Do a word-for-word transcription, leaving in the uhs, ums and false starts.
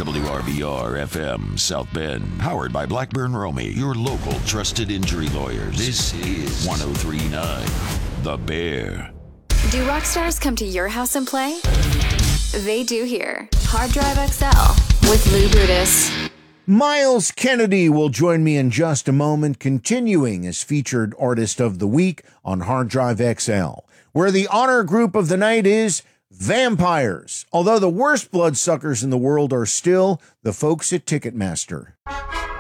W R B R F M South Bend, powered by Blackburn Romy, your local trusted injury lawyers. This is one oh three point nine The Bear. Do rock stars come to your house and play? They do here. Hard Drive X L with Lou Brutus. Miles Kennedy will join me in just a moment, continuing as featured artist of the week on Hard Drive X L, where the honor group of the night is vampires, although the worst bloodsuckers in the world are still the folks at Ticketmaster.